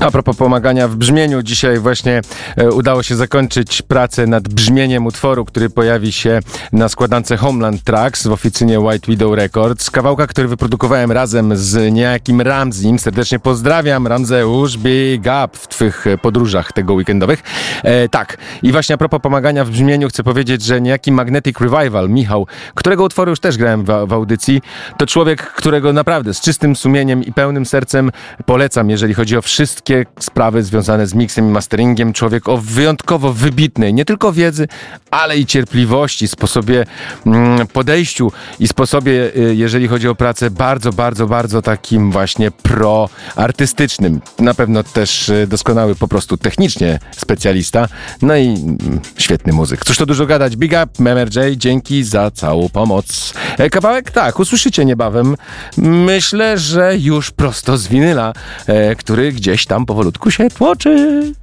A propos pomagania w brzmieniu, dzisiaj właśnie udało się zakończyć pracę nad brzmieniem utworu, który pojawi się na składance Homeland Tracks w oficynie White Widow Records. Kawałka, który wyprodukowałem razem z niejakim Ramzim. Serdecznie pozdrawiam, Ramzeusz, big up w twych podróżach tego weekendowych. Tak, i właśnie a propos pomagania w brzmieniu chcę powiedzieć, że niejaki Magnetic Revival, Michał, którego utwory już też grałem w audycji, to człowiek, którego naprawdę z czystym sumieniem i pełnym sercem polecam, jeżeli chodzi o wszystkie sprawy związane z miksem i masteringiem. Człowiek o wyjątkowo wybitnej, nie tylko wiedzy, ale i cierpliwości, sposobie podejściu i sposobie, jeżeli chodzi o pracę, bardzo takim właśnie pro-artystycznym. Na pewno też doskonały po prostu technicznie specjalista, no i świetny muzyk. Cóż to dużo gadać. Big up, MMRJ, dzięki za całą pomoc. Kawałek, tak, usłyszycie niebawem. Myślę, że już prosto z winyla, który gdzieś tam powolutku się tłoczy.